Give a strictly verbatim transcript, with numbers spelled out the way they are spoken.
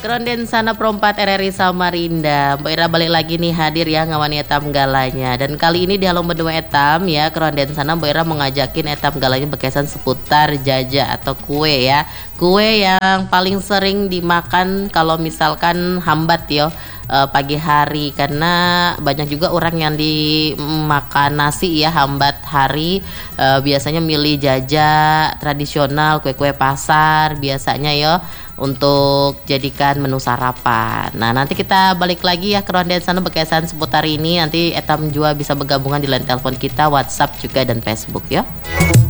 Keronden sana perempat R R I Samarinda. Mbak Ira balik lagi nih hadir ya ngawani etam galanya. Dan kali ini di Halong Bendua Etam ya, Keronden sana Mbak Ira mengajakin etam galanya berkesan seputar jaja atau kue ya. Kue yang paling sering dimakan kalau misalkan hambat yo uh, pagi hari, karena banyak juga orang yang dimakan nasi ya hambat hari, uh, biasanya milih jaja tradisional, kue-kue pasar biasanya yo untuk jadikan menu sarapan. Nah nanti kita balik lagi ya ke Keronden sana berkesan seputar ini. Nanti etam jua bisa bergabungan di line telepon kita, WhatsApp juga dan Facebook ya.